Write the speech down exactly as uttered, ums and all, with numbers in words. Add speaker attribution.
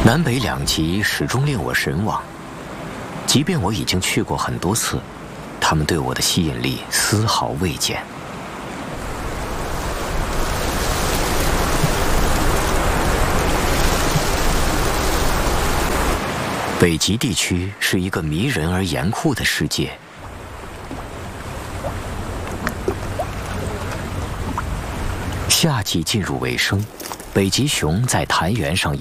Speaker 1: 南北两极始终令我神往，即便我已经去过很多次，他们对我的吸引力丝毫未减。北极地区是一个迷人而严酷的世界。夏季进入尾声，北极熊在苔原上